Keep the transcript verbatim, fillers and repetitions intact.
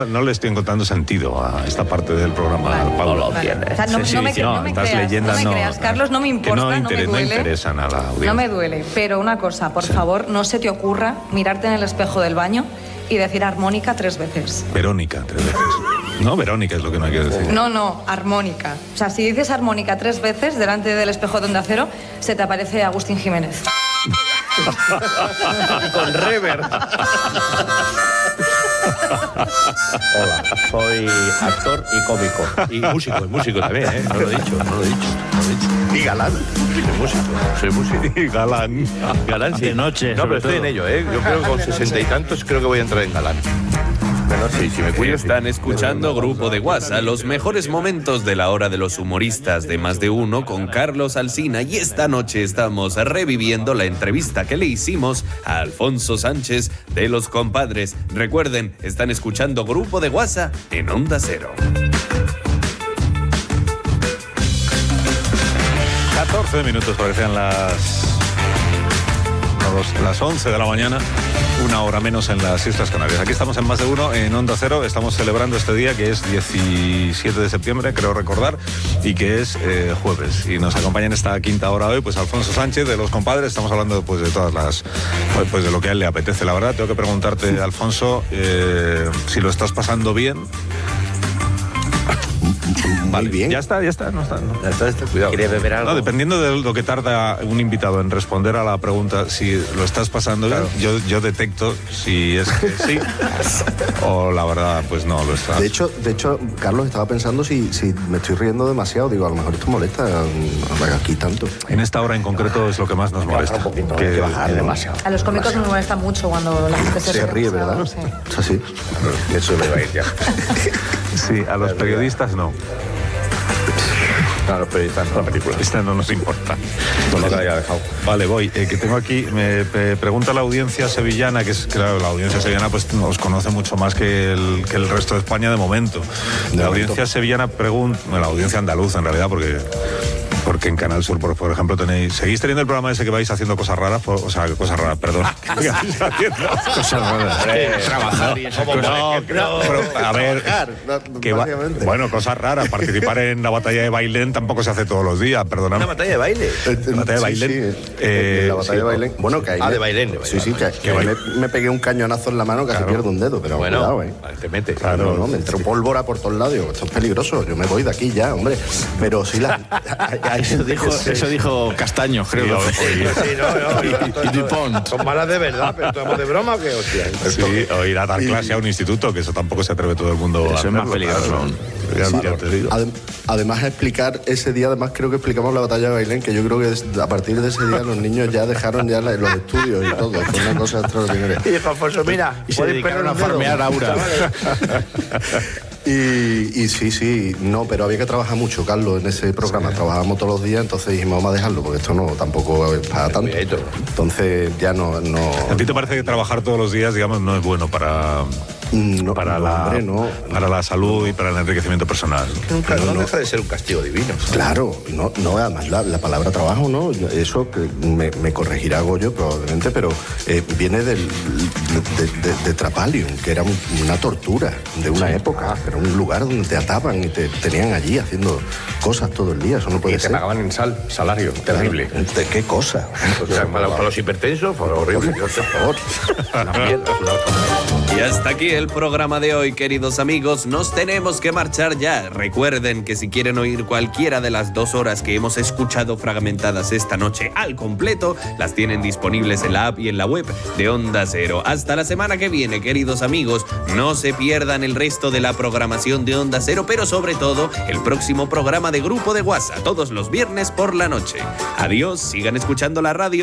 No le estoy encontrando sentido a esta parte del programa, vale, Pablo. No lo entiendes. O sea, no, sí, sí, no me, sí, no, no me estas creas, leyendas no me no, creas, Carlos, no me importa, no, no, inter- me duele. No interesa nada. Audiencia. No me duele, pero una cosa, por sí. favor, no se te ocurra mirarte en el espejo del baño y decir armónica tres veces. Verónica, tres veces. No, Verónica es lo que no hay que decir. No, no, armónica. O sea, si dices armónica tres veces delante del espejo de Onda Cero, se te aparece Agustín Jiménez. Con rever. Hola, soy actor y cómico. Y músico, y músico también, ¿eh? No lo he dicho, no lo he dicho. No lo he dicho. Y galán. Soy músico, soy músico. Y galán. Galán, sí. De noche, No, pero estoy todo. en ello, ¿eh? Yo creo que con sesenta y tantos creo que voy a entrar en galán. Bueno, sí, sí, me cuido. Están escuchando Grupo de WhatsApp, los mejores momentos de la hora de los humoristas de Más de Uno con Carlos Alsina, y esta noche estamos reviviendo la entrevista que le hicimos a Alfonso Sánchez de Los Compadres. Recuerden, están escuchando Grupo de WhatsApp en Onda Cero. catorce minutos para que sean las, las once de la mañana. Una hora menos en las Islas Canarias. Aquí estamos en Más de Uno, en Onda Cero. Estamos celebrando este día que es diecisiete de septiembre, creo recordar, y que es eh, jueves. Y nos acompaña en esta quinta hora hoy, pues Alfonso Sánchez de Los Compadres. Estamos hablando pues de todas las, pues de lo que a él le apetece. La verdad, tengo que preguntarte, Alfonso, eh, si lo estás pasando bien. Vale, bien. Ya está, ya está, no está. No. Ya está, está, cuidado. ¿Quiere beber algo? No, dependiendo de lo que tarda un invitado en responder a la pregunta, si lo estás pasando bien, claro. yo, yo detecto si es que sí o la verdad, pues no lo está. De hecho, de hecho, Carlos, estaba pensando si, si me estoy riendo demasiado. Digo, a lo mejor esto molesta aquí tanto. En esta hora en concreto es lo que más nos molesta. Un poquito, que, hay que bajar que demasiado. A los cómicos nos molesta mucho cuando la gente se, se ríe, ¿verdad? Sí. Es así. Eso me va a ir ya. Sí, a los periodistas no. No, los periodistas no. La película. Esta no nos importa. No la haya dejado. Vale, voy. Eh, que tengo aquí, me, me pregunta la audiencia sevillana, que es, claro, la audiencia sevillana pues nos conoce mucho más que el, que el resto de España de momento. La audiencia sevillana pregunta, bueno, la audiencia andaluza en realidad, porque... Porque en Canal Sur, por, por ejemplo, tenéis... ¿Seguís teniendo el programa ese que vais haciendo cosas raras? Por, o sea, cosas raras, perdón. Cosas raras. Eh, Trabajar y esas cosas. No, no, pero, a ver... Que va, bueno, cosas raras. Participar en la batalla de Bailén tampoco se hace todos los días, perdóname. ¿Una batalla de baile? La batalla de Bailén. Sí, sí. Eh, la batalla sí, de Bailén. Bueno, que ahí Ah, me- de Bailén, de Bailén. Sí, sí, que, que ahí me, me pegué un cañonazo en la mano, casi Claro. pierdo un dedo, pero Bueno, cuidado, ¿eh? vale, te metes. Claro. No, no, me entró pólvora por todos lados. Digo, esto es peligroso, yo me voy de aquí ya, hombre. Pero sí, la, ahí Eso dijo, eso dijo Castaño, creo. Sí, Sí, no, no. Y- y Dupont. Son malas de verdad, pero estamos de broma o qué, hostia. Sí, o ir a dar clase a un instituto, que eso tampoco se atreve todo el mundo a Eso es más hacerlo, peligroso claro. aún. Ya, Sí, ya te digo. Adem- además explicar ese día, además creo que explicamos la batalla de Bailén, que yo creo que des- a partir de ese día los niños ya dejaron ya la- los estudios y todo, fue una cosa extraordinaria. Y dijo Alfonso, mira, Y se podéis dedicaron a perder un dedo. farmear Aura. Y, y sí, sí, no, pero había que trabajar mucho, Carlos, en ese programa, sí. Trabajábamos todos los días, entonces dijimos, vamos a dejarlo, porque esto no tampoco es para tanto. Cuidadito. Entonces ya no... no ¿A ti te parece que trabajar todos los días, digamos, no es bueno para, no, para, no, la, hombre, no. para la salud y para el enriquecimiento personal? Nunca, no, No, no. deja de ser un castigo divino. Claro, no, no además la, la palabra trabajo, ¿no? Eso que me, me corregirá Goyo probablemente, pero eh, viene del, de, de, de Trapalium, que era un- una tortura de una Sí. época, era un lugar donde te ataban y te tenían allí haciendo cosas todo el día, eso no puede Y te ser. pagaban en sal, salario, terrible. ¿De qué cosa? O sea, para, para los hipertensos, fue horrible. Por favor. Una mierda, una- Y hasta aquí el programa de hoy, queridos amigos. Nos tenemos que marchar ya. Recuerden que si quieren oír cualquiera de las dos horas que hemos escuchado fragmentadas esta noche al completo, las tienen disponibles en la app y en la web de Onda Cero. Hasta la semana que viene, queridos amigos. No se pierdan el resto de la programación de Onda Cero, pero sobre todo el próximo programa de Grupo de WhatsApp, todos los viernes por la noche. Adiós, sigan escuchando la radio.